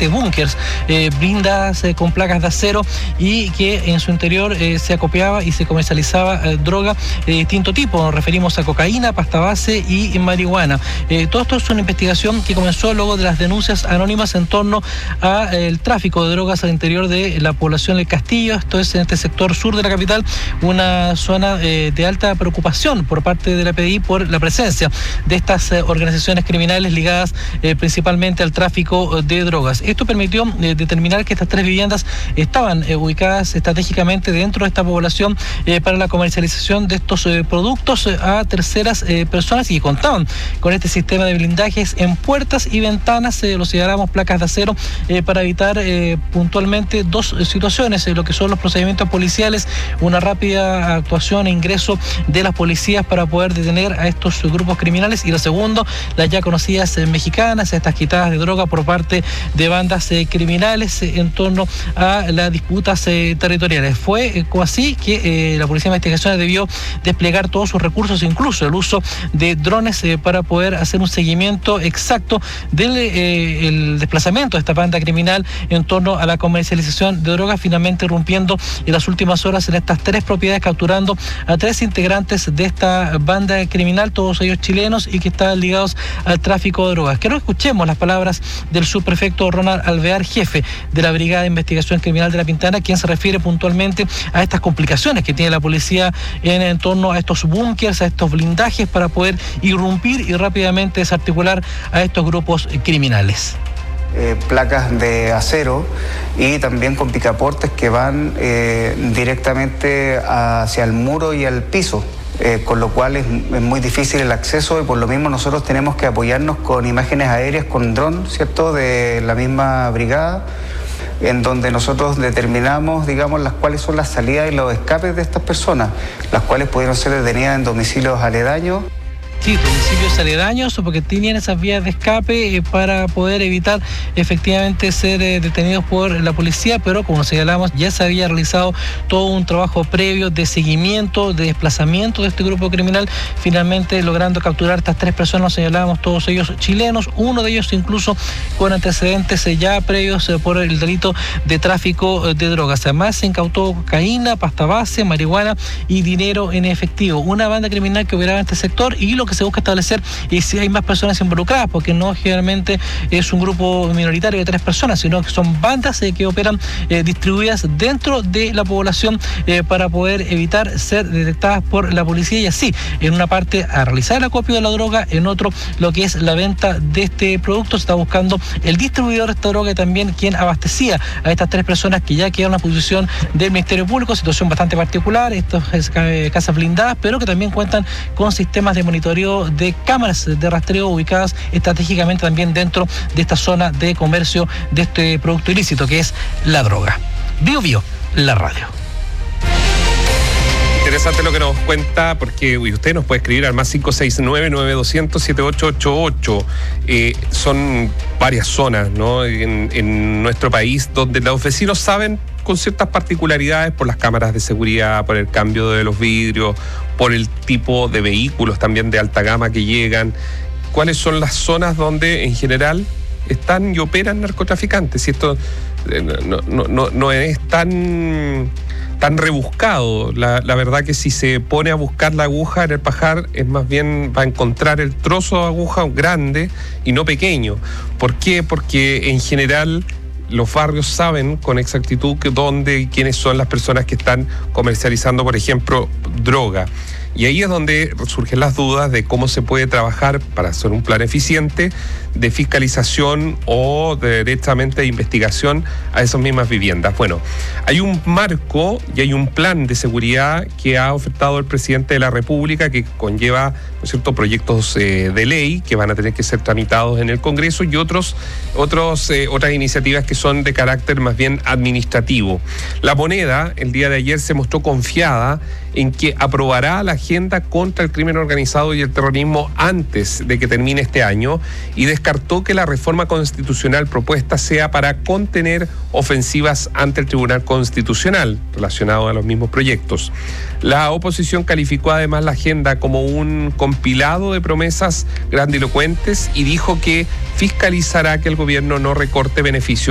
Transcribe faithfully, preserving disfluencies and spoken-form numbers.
básicamente búnkers, eh, blindadas eh, con placas de acero y que en su interior eh, se acopiaba y se comercializaba eh, droga de distinto tipo. Nos referimos a cocaína, pasta base y marihuana. Eh, todo esto es una investigación que comenzó luego de las denuncias anónimas en torno al tráfico de drogas al interior de la población del Castillo. Esto es en este sector sur de la capital, una zona eh, de alta preocupación por parte de la P D I por la presencia de estas eh, organizaciones criminales ligadas eh, principalmente al tráfico de drogas. Esto permitió eh, determinar que estas tres viviendas estaban eh, ubicadas estratégicamente dentro de esta población eh, para la comercialización de estos eh, productos eh, a terceras eh, personas y que contaban con este sistema de blindajes en puertas y ventanas, eh, lo señalamos, placas de acero, eh, para evitar eh, puntualmente dos eh, situaciones, eh, lo que son los procedimientos policiales, una rápida actuación e ingreso de las policías para poder detener a estos grupos criminales, y lo segundo, las ya conocidas eh, mexicanas, estas quitadas de droga por parte de bandas eh, criminales eh, en torno a las disputas eh, territoriales. Fue eh, así que eh, la Policía de Investigaciones debió desplegar todos sus recursos, incluso el uso de drones eh, para poder hacer un seguimiento exacto del eh, el desplazamiento de esta banda criminal en torno a la comercialización de drogas, finalmente irrumpiendo en las últimas horas en estas tres propiedades, capturando a tres integrantes de esta banda criminal, todos ellos chilenos y que estaban ligados al tráfico de drogas. Quiero que escuchemos las palabras del subprefecto Ronald Alvear, jefe de la Brigada de Investigación Criminal de La Pintana, quien se refiere puntualmente a estas complicaciones que tiene la policía en, en torno a estos búnkers, a estos blindajes, para poder irrumpir y rápidamente desarticular a estos grupos criminales. Eh, placas de acero y también con picaportes que van eh, directamente hacia el muro y al piso. Eh, con lo cual es, es muy difícil el acceso, y por lo mismo nosotros tenemos que apoyarnos con imágenes aéreas, con dron, ¿cierto?, de la misma brigada, en donde nosotros determinamos, digamos, las cuáles son las salidas y los escapes de estas personas, las cuales pudieron ser detenidas en domicilios aledaños. Sí, domicilios aledaños, porque tenían esas vías de escape eh, para poder evitar efectivamente ser eh, detenidos por la policía, pero como señalamos, ya se había realizado todo un trabajo previo de seguimiento, de desplazamiento de este grupo criminal, finalmente logrando capturar a estas tres personas, señalábamos, todos ellos chilenos, uno de ellos incluso con antecedentes eh, ya previos eh, por el delito de tráfico eh, de drogas. Además se incautó cocaína, pasta base, marihuana y dinero en efectivo. Una banda criminal que operaba en este sector, y lo que se busca establecer es si hay más personas involucradas, porque no generalmente es un grupo minoritario de tres personas, sino que son bandas eh, que operan eh, distribuidas dentro de la población eh, para poder evitar ser detectadas por la policía, y así, en una parte, a realizar el acopio de la droga, en otro, lo que es la venta de este producto. Se está buscando el distribuidor de esta droga y también quien abastecía a estas tres personas que ya quedaron a posición del Ministerio Público, situación bastante particular, estas eh, casas blindadas, pero que también cuentan con sistemas de monitoreo de cámaras de rastreo ubicadas estratégicamente también dentro de esta zona de comercio de este producto ilícito que es la droga. Bio Bio, la radio. Interesante lo que nos cuenta, porque uy, usted nos puede escribir al más cinco seis nueve, nueve dos cero cero, siete ocho ocho ocho. Eh, son varias zonas, ¿no?, en, en nuestro país donde los vecinos saben, con ciertas particularidades, por las cámaras de seguridad, por el cambio de los vidrios, por el tipo de vehículos también de alta gama que llegan, cuáles son las zonas donde en general están y operan narcotraficantes. Y esto eh, no, no, no, no es tan... tan rebuscado. La, la verdad que si se pone a buscar la aguja en el pajar, es más bien va a encontrar el trozo de aguja grande y no pequeño. ¿Por qué? Porque en general los barrios saben con exactitud que dónde y quiénes son las personas que están comercializando, por ejemplo, droga. Y ahí es donde surgen las dudas de cómo se puede trabajar para hacer un plan eficiente de fiscalización o de, directamente de investigación a esas mismas viviendas. Bueno, hay un marco y hay un plan de seguridad que ha ofertado el presidente de la República, que conlleva, ¿no es cierto?, proyectos eh, de ley que van a tener que ser tramitados en el Congreso, y otros, otros, eh, otras iniciativas que son de carácter más bien administrativo. La Moneda, el día de ayer, se mostró confiada en que aprobará la agenda contra el crimen organizado y el terrorismo antes de que termine este año, y descartó que la reforma constitucional propuesta sea para contener ofensivas ante el Tribunal Constitucional relacionado a los mismos proyectos. La oposición calificó además la agenda como un compilado de promesas grandilocuentes y dijo que fiscalizará que el gobierno no recorte beneficios